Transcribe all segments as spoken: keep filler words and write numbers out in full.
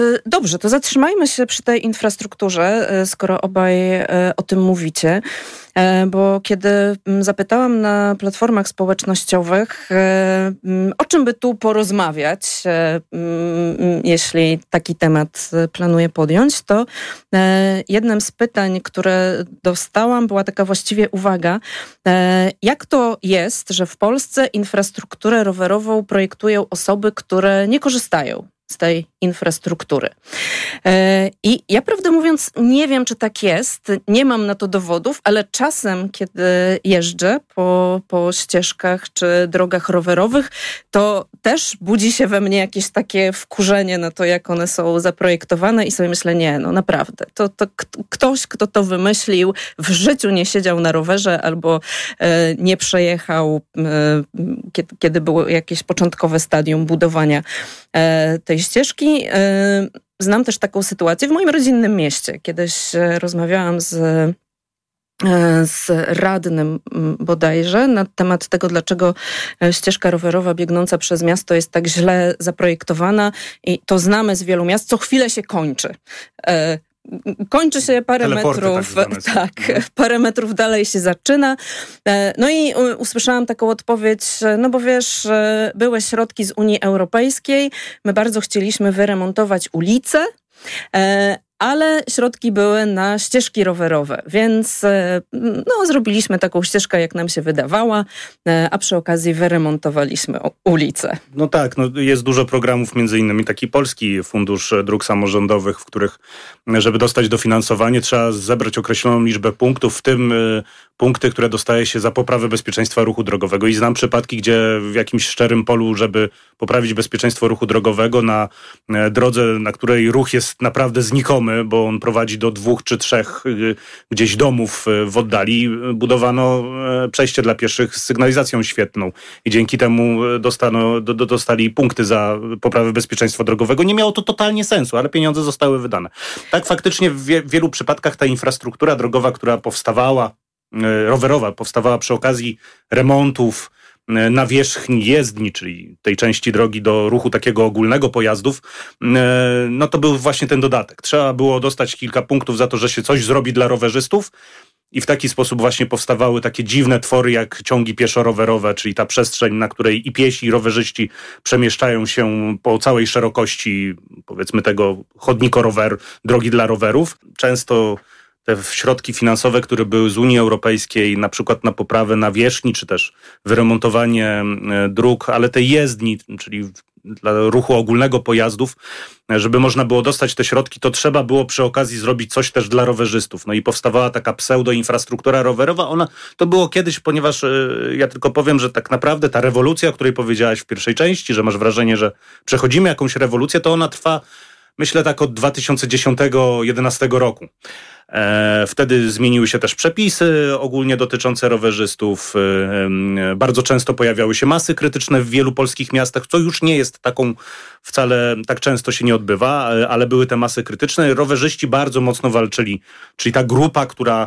Dobrze, to zatrzymajmy się przy tej infrastrukturze, skoro obaj o tym mówicie. Bo kiedy zapytałam na platformach społecznościowych, o czym by tu porozmawiać, jeśli taki temat planuję podjąć, to jednym z pytań, które dostałam, była taka właściwie uwaga, jak to jest, że w Polsce infrastrukturę rowerową projektują osoby, które nie korzystają z tej infrastruktury. I ja, prawdę mówiąc, nie wiem, czy tak jest, nie mam na to dowodów, ale czasem, kiedy jeżdżę po, po ścieżkach czy drogach rowerowych, to też budzi się we mnie jakieś takie wkurzenie na to, jak one są zaprojektowane i sobie myślę, nie, no naprawdę, to, to ktoś, kto to wymyślił, w życiu nie siedział na rowerze albo e, nie przejechał, e, kiedy, kiedy było jakieś początkowe stadium budowania e, tej ścieżki. Znam też taką sytuację w moim rodzinnym mieście. Kiedyś rozmawiałam z, z radnym bodajże na temat tego, dlaczego ścieżka rowerowa biegnąca przez miasto jest tak źle zaprojektowana i to znamy z wielu miast, co chwilę się kończy. Kończy się parę Teleporty, metrów, tak, tak, parę metrów dalej się zaczyna. No i usłyszałam taką odpowiedź, no bo wiesz, były środki z Unii Europejskiej, my bardzo chcieliśmy wyremontować ulice, ale środki były na ścieżki rowerowe, więc no, zrobiliśmy taką ścieżkę, jak nam się wydawała, a przy okazji wyremontowaliśmy ulicę. No tak, no jest dużo programów, między innymi taki Polski Fundusz Dróg Samorządowych, w których, żeby dostać dofinansowanie, trzeba zebrać określoną liczbę punktów, w tym y, punkty, które dostaje się za poprawę bezpieczeństwa ruchu drogowego. I znam przypadki, gdzie w jakimś szczerym polu, żeby poprawić bezpieczeństwo ruchu drogowego na y, drodze, na której ruch jest naprawdę znikomy, bo on prowadzi do dwóch czy trzech y, gdzieś domów y, w oddali, budowano y, przejście dla pieszych z sygnalizacją świetną. I dzięki temu dostano, do, do, dostali punkty za poprawę bezpieczeństwa drogowego. Nie miało to totalnie sensu, ale pieniądze zostały wydane. Tak faktycznie w, wie, w wielu przypadkach ta infrastruktura drogowa, która powstawała, y, rowerowa, powstawała przy okazji remontów nawierzchni jezdni, czyli tej części drogi do ruchu takiego ogólnego pojazdów, no to był właśnie ten dodatek. Trzeba było dostać kilka punktów za to, że się coś zrobi dla rowerzystów i w taki sposób właśnie powstawały takie dziwne twory jak ciągi pieszo-rowerowe, czyli ta przestrzeń, na której i piesi, i rowerzyści przemieszczają się po całej szerokości, powiedzmy, tego chodniko-rower, drogi dla rowerów. Często te środki finansowe, które były z Unii Europejskiej, na przykład na poprawę nawierzchni, czy też wyremontowanie dróg, ale tej jezdni, czyli dla ruchu ogólnego pojazdów, żeby można było dostać te środki, to trzeba było przy okazji zrobić coś też dla rowerzystów. No i powstawała taka pseudo-infrastruktura rowerowa. Ona to było kiedyś, ponieważ ja tylko powiem, że tak naprawdę ta rewolucja, o której powiedziałaś w pierwszej części, że masz wrażenie, że przechodzimy jakąś rewolucję, to ona trwa, myślę, tak od dwa tysiące dziesiątego do dwa tysiące jedenastego roku. Wtedy zmieniły się też przepisy ogólnie dotyczące rowerzystów. Bardzo często pojawiały się masy krytyczne w wielu polskich miastach, co już nie jest taką, wcale tak często się nie odbywa, ale były te masy krytyczne. Rowerzyści bardzo mocno walczyli, czyli ta grupa, która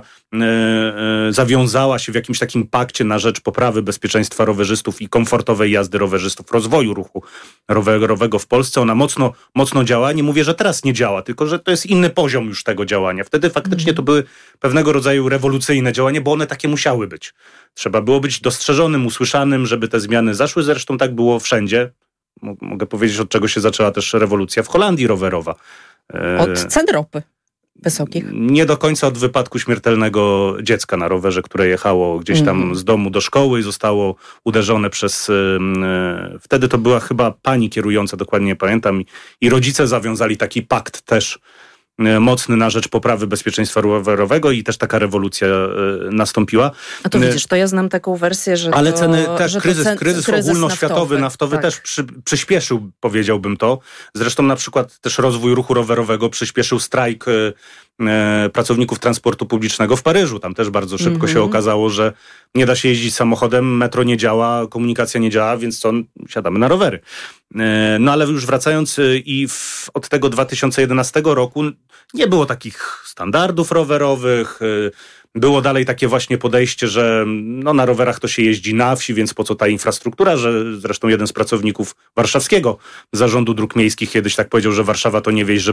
zawiązała się w jakimś takim pakcie na rzecz poprawy bezpieczeństwa rowerzystów i komfortowej jazdy rowerzystów, rozwoju ruchu rowerowego w Polsce. Ona mocno, mocno działa. Nie mówię, że teraz nie działa, tylko że to jest inny poziom już tego działania. Wtedy faktycznie to były pewnego rodzaju rewolucyjne działania, bo one takie musiały być. Trzeba było być dostrzeżonym, usłyszanym, żeby te zmiany zaszły. Zresztą tak było wszędzie. Mogę powiedzieć, od czego się zaczęła też rewolucja w Holandii rowerowa. Od cen ropy wysokich. Nie do końca od wypadku śmiertelnego dziecka na rowerze, które jechało gdzieś tam mm. z domu do szkoły i zostało uderzone przez... Yy, wtedy to była chyba pani kierująca, dokładnie nie pamiętam. I, i rodzice zawiązali taki pakt też mocny na rzecz poprawy bezpieczeństwa rowerowego i też taka rewolucja y, nastąpiła. A to widzisz, to ja znam taką wersję, że Ale to, ceny też, że kryzys, cen, kryzys, kryzys ogólnoświatowy, naftowy, naftowy tak. też przy, przyspieszył, powiedziałbym to. Zresztą na przykład też rozwój ruchu rowerowego przyspieszył strajk y, pracowników transportu publicznego w Paryżu. Tam też bardzo szybko mm-hmm. się okazało, że nie da się jeździć samochodem, metro nie działa, komunikacja nie działa, więc co, siadamy na rowery. No ale już wracając i w, od tego dwa tysiące jedenastego roku nie było takich standardów rowerowych. Było dalej takie właśnie podejście, że no, na rowerach to się jeździ na wsi, więc po co ta infrastruktura, że zresztą jeden z pracowników warszawskiego Zarządu Dróg Miejskich kiedyś tak powiedział, że Warszawa to nie wieś, że